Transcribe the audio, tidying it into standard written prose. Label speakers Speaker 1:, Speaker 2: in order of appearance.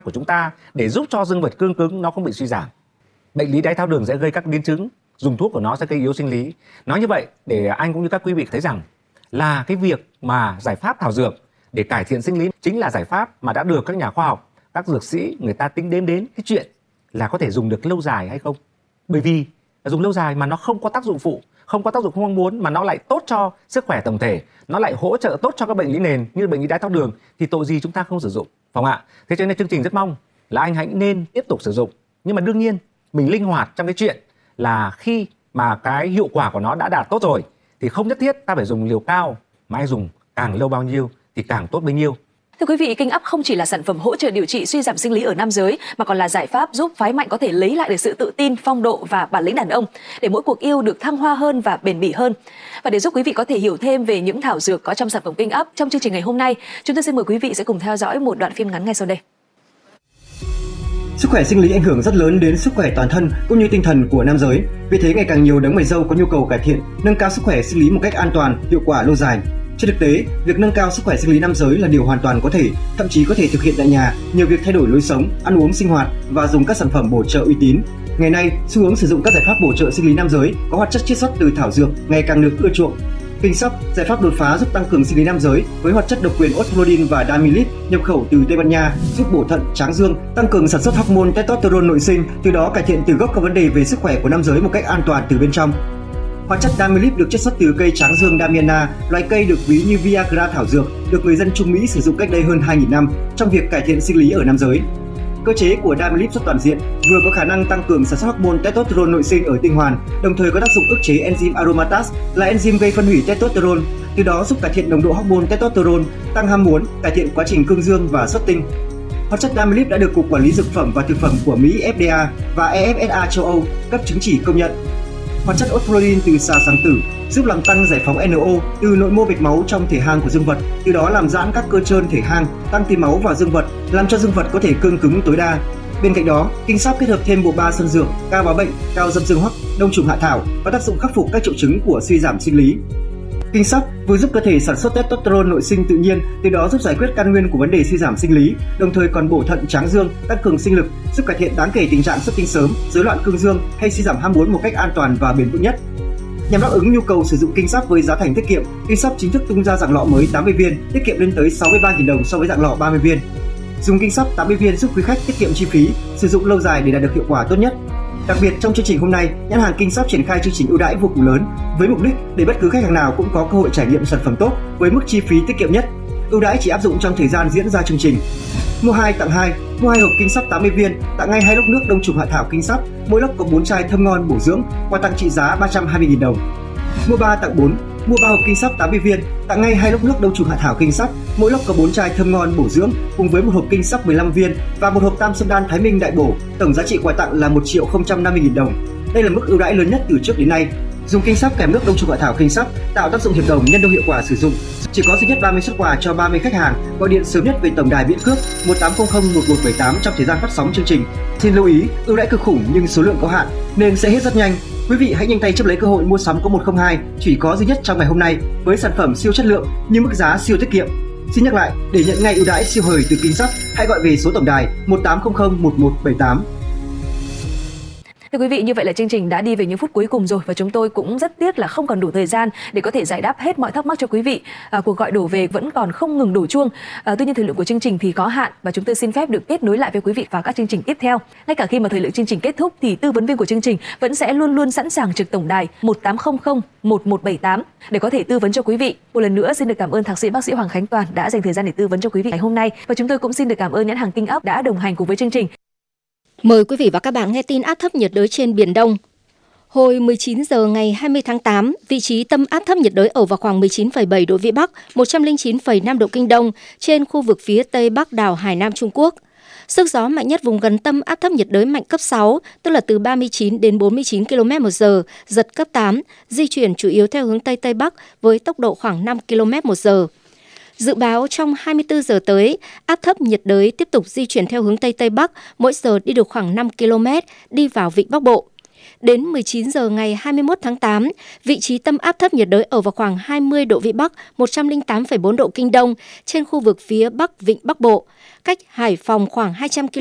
Speaker 1: của chúng ta để giúp cho dương vật cương cứng nó không bị suy giảm. Bệnh lý đái tháo đường sẽ gây các biến chứng, dùng thuốc của nó sẽ gây yếu sinh lý. Nói như vậy để anh cũng như các quý vị thấy rằng là cái việc mà giải pháp thảo dược để cải thiện sinh lý chính là giải pháp mà đã được các nhà khoa học, các dược sĩ người ta tính đến cái chuyện là có thể dùng được lâu dài hay không. Bởi vì dùng lâu dài mà nó không có tác dụng phụ, không có tác dụng không mong muốn, mà nó lại tốt cho sức khỏe tổng thể, nó lại hỗ trợ tốt cho các bệnh lý nền như bệnh lý đái tháo đường, thì tội gì chúng ta không sử dụng, phải không ạ? Thế cho nên chương trình rất mong là anh hãy nên tiếp tục sử dụng, nhưng mà đương nhiên mình linh hoạt trong cái chuyện là khi mà cái hiệu quả của nó đã đạt tốt rồi thì không nhất thiết ta phải dùng liều cao, mà anh dùng càng lâu bao nhiêu thì càng tốt bấy nhiêu.
Speaker 2: Thưa quý vị, Kinh Up không chỉ là sản phẩm hỗ trợ điều trị suy giảm sinh lý ở nam giới mà còn là giải pháp giúp phái mạnh có thể lấy lại được sự tự tin, phong độ và bản lĩnh đàn ông để mỗi cuộc yêu được thăng hoa hơn và bền bỉ hơn. Và để giúp quý vị có thể hiểu thêm về những thảo dược có trong sản phẩm Kinh Up, trong chương trình ngày hôm nay, chúng tôi xin mời quý vị sẽ cùng theo dõi một đoạn phim ngắn ngay sau đây.
Speaker 3: Sức khỏe sinh lý ảnh hưởng rất lớn đến sức khỏe toàn thân cũng như tinh thần của nam giới. Vì thế ngày càng nhiều đấng mày râu có nhu cầu cải thiện, nâng cao sức khỏe sinh lý một cách an toàn, hiệu quả lâu dài. Trên thực tế, việc nâng cao sức khỏe sinh lý nam giới là điều hoàn toàn có thể, thậm chí có thể thực hiện tại nhà nhờ việc thay đổi lối sống, ăn uống sinh hoạt và dùng các sản phẩm bổ trợ uy tín. Ngày nay, xu hướng sử dụng các giải pháp bổ trợ sinh lý nam giới có hoạt chất chiết xuất từ thảo dược ngày càng được ưa chuộng. Kinh Up, giải pháp đột phá giúp tăng cường sinh lý nam giới với hoạt chất độc quyền Otrolin và Damilip nhập khẩu từ Tây Ban Nha, giúp bổ thận, tráng dương, tăng cường sản xuất hormone testosterone nội sinh, từ đó cải thiện từ gốc các vấn đề về sức khỏe của nam giới một cách an toàn từ bên trong. Hoạt chất Damilip được chiết xuất từ cây tráng dương Damiana, loại cây được ví như Viagra thảo dược, được người dân Trung Mỹ sử dụng cách đây hơn 2.000 năm trong việc cải thiện sinh lý ở nam giới. Cơ chế của Damilip rất toàn diện, vừa có khả năng tăng cường sản xuất hormone testosterone nội sinh ở tinh hoàn, đồng thời có tác dụng ức chế enzyme aromatase là enzyme gây phân hủy testosterone, từ đó giúp cải thiện nồng độ hormone testosterone, tăng ham muốn, cải thiện quá trình cương dương và xuất tinh. Hoạt chất Damilip đã được Cục Quản lý Dược phẩm và Thực phẩm của Mỹ FDA và EFSA châu Âu cấp chứng chỉ công nhận. Hoạt chất Otrolin từ xà xằng tử giúp làm tăng giải phóng NO từ nội mô mạch máu trong thể hang của dương vật, từ đó làm giãn các cơ trơn thể hang, tăng tí máu vào dương vật, làm cho dương vật có thể cương cứng tối đa. Bên cạnh đó, Kinh Up kết hợp thêm bộ ba sơn dược, cao bá bệnh, cao dâm dương hoắc, đông trùng hạ thảo có tác dụng khắc phục các triệu chứng của suy giảm sinh lý. Kinh Up vừa giúp cơ thể sản xuất testosterone nội sinh tự nhiên, từ đó giúp giải quyết căn nguyên của vấn đề suy giảm sinh lý, đồng thời còn bổ thận tráng dương, tăng cường sinh lực, giúp cải thiện đáng kể tình trạng xuất tinh sớm, rối loạn cương dương hay suy giảm ham muốn một cách an toàn và bền vững nhất. Nhằm đáp ứng nhu cầu sử dụng Kinh Up với giá thành tiết kiệm, Kinh Up chính thức tung ra dạng lọ mới 80 viên, tiết kiệm lên tới 63.000 đồng so với dạng lọ 30 viên. Dùng Kinh Up 80 viên giúp quý khách tiết kiệm chi phí, sử dụng lâu dài để đạt được hiệu quả tốt nhất. Đặc biệt trong chương trình hôm nay, nhãn hàng Kinh Up triển khai chương trình ưu đãi vô cùng lớn với mục đích để bất cứ khách hàng nào cũng có cơ hội trải nghiệm sản phẩm tốt với mức chi phí tiết kiệm nhất. Ưu đãi chỉ áp dụng trong thời gian diễn ra chương trình. Mua 2 tặng 2, mua 2 hộp Kinh Up 80 viên, tặng ngay 2 lốc nước đông trùng hạ thảo Kinh Up, mỗi lốc có 4 chai thơm ngon bổ dưỡng, quà tặng trị giá 320.000 đồng. Mua 3 tặng 4, mua 3 hộp Kinh Up 80 viên, tặng ngay 2 lốc nước đông trùng hạ thảo Kinh Up, mỗi lốc có 4 chai thơm ngon bổ dưỡng cùng với một hộp Kinh Up 15 viên và một hộp tam xuân đan Thái Minh đại bổ, tổng giá trị quà tặng là 1.050.000 đồng. Đây là mức ưu đãi lớn nhất từ trước đến nay. Dùng Kinh Up kèm nước đông trùng hạ thảo Kinh Up tạo tác dụng hiệp đồng nhân đôi hiệu quả sử dụng. Chỉ có duy nhất 30 suất quà cho 30 khách hàng gọi điện sớm nhất về tổng đài miễn cước 1800 1178 trong thời gian phát sóng chương trình. Xin lưu ý, ưu đãi cực khủng nhưng số lượng có hạn nên sẽ hết rất nhanh. Quý vị hãy nhanh tay chấp lấy cơ hội mua sắm có 102 chỉ có duy nhất trong ngày hôm nay với sản phẩm siêu chất lượng nhưng mức giá siêu tiết kiệm. Xin nhắc lại, để nhận ngay ưu đãi siêu hời từ Kinh Up, hãy gọi về số tổng đài 1800 1178.
Speaker 2: Thưa quý vị, như vậy là chương trình đã đi về những phút cuối cùng rồi và chúng tôi cũng rất tiếc là không còn đủ thời gian để có thể giải đáp hết mọi thắc mắc cho quý vị. Cuộc gọi đổ về vẫn còn không ngừng đổ chuông. Tuy nhiên thời lượng của chương trình thì có hạn và chúng tôi xin phép được kết nối lại với quý vị vào các chương trình tiếp theo. Ngay cả khi mà thời lượng chương trình kết thúc thì tư vấn viên của chương trình vẫn sẽ luôn luôn sẵn sàng trực tổng đài 1800 1178 để có thể tư vấn cho quý vị. Một lần nữa xin được cảm ơn thạc sĩ bác sĩ Hoàng Khánh Toàn đã dành thời gian để tư vấn cho quý vị ngày hôm nay và chúng tôi cũng xin được cảm ơn nhãn hàng Kinh Up đã đồng hành cùng với chương trình.
Speaker 4: Mời quý vị và các bạn nghe tin áp thấp nhiệt đới trên Biển Đông. Hồi 19 giờ ngày 20 tháng 8, vị trí tâm áp thấp nhiệt đới ở vào khoảng 19,7 độ Vĩ Bắc, 109,5 độ Kinh Đông trên khu vực phía Tây Bắc đảo Hải Nam Trung Quốc. Sức gió mạnh nhất vùng gần tâm áp thấp nhiệt đới mạnh cấp 6, tức là từ 39 đến 49 km/h, giật cấp 8, di chuyển chủ yếu theo hướng Tây Tây Bắc với tốc độ khoảng 5 km/h. Dự báo trong 24 giờ tới, áp thấp nhiệt đới tiếp tục di chuyển theo hướng Tây Tây Bắc, mỗi giờ đi được khoảng 5 km, đi vào vịnh Bắc Bộ. Đến 19 giờ ngày 21 tháng 8, vị trí tâm áp thấp nhiệt đới ở vào khoảng 20 độ Vĩ Bắc, 108,4 độ Kinh Đông trên khu vực phía Bắc Vịnh Bắc Bộ, cách Hải Phòng khoảng 200 km